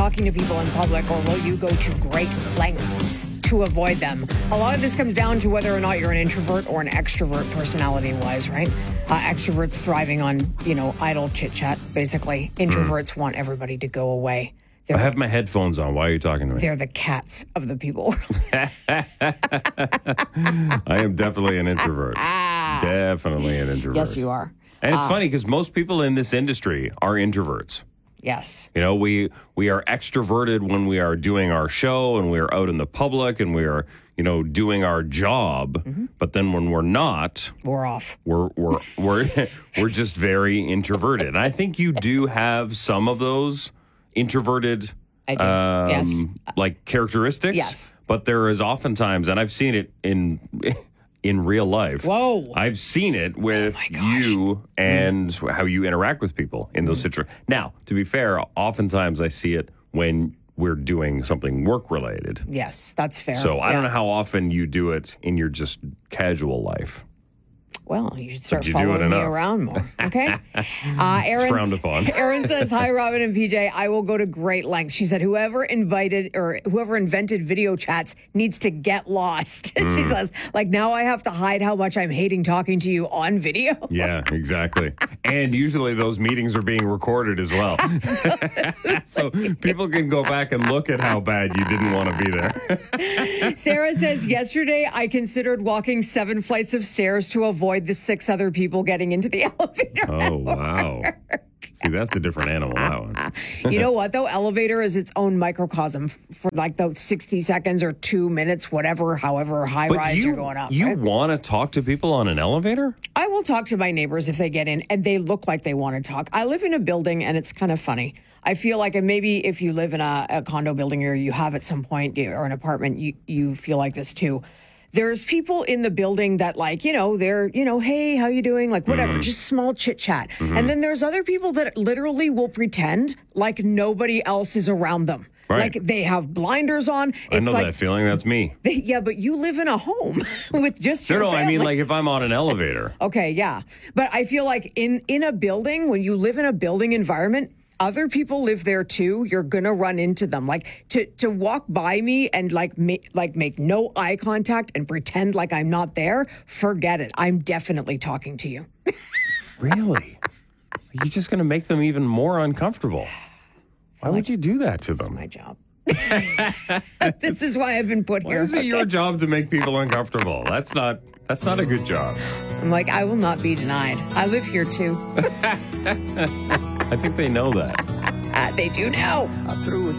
talking to people in public, or will you go to great lengths to avoid them? A lot of this comes down to whether or not you're an introvert or an extrovert personality-wise, right? Extroverts thriving on, idle chit-chat, basically. Introverts want everybody to go away. I have my headphones on. Why are you talking to me? They're the cats of the people world. I am definitely an introvert. Definitely an introvert. Yes, you are. And it's funny because most people in this industry are introverts. Yes. We are extroverted when we are doing our show and we are out in the public and we are, doing our job. Mm-hmm. But then when we're not, we're off. We're just very introverted. And I think you do have some of those introverted yes. like characteristics. Yes. But there is oftentimes, and I've seen it in real life. Whoa. I've seen it with you and how you interact with people in those situations. Now, to be fair, oftentimes I see it when we're doing something work-related. Yes, that's fair. So I don't know how often you do it in your just casual life. Well, you should start following me around more, okay? It's frowned upon. Erin says, hi, Robin and PJ. I will go to great lengths. She said, whoever invented video chats needs to get lost. She says, now I have to hide how much I'm hating talking to you on video. Yeah, exactly. And usually those meetings are being recorded as well. So people can go back and look at how bad you didn't want to be there. Sarah says, yesterday I considered walking 7 flights of stairs to avoid the 6 other people getting into the elevator. Oh, wow. See, that's a different animal, that one. You know what, though? Elevator is its own microcosm for those 60 seconds or 2 minutes, however high rise you're going up. You want to talk to people on an elevator? I will talk to my neighbors if they get in and they look like they want to talk. I live in a building and it's kind of funny. I feel like, and maybe if you live in a condo building or you have at some point or an apartment, you feel like this too. There's people in the building that they're, hey, how you doing? Whatever, just small chit chat. Mm-hmm. And then there's other people that literally will pretend like nobody else is around them. Right. Like they have blinders on. I know that feeling. That's me. Yeah, but you live in a home with just your family. I mean if I'm on an elevator. Okay, yeah. But I feel like in a building, when you live in a building environment, other people live there too. You're gonna run into them. To walk by me and make no eye contact and pretend like I'm not there. Forget it. I'm definitely talking to you. Really? Are you just gonna make them even more uncomfortable? Why would you do that to them? It's my job. This is why I've been put here. Why is it your job to make people uncomfortable? That's not a good job. I'm I will not be denied. I live here too. I think they know that. They do now. I threw it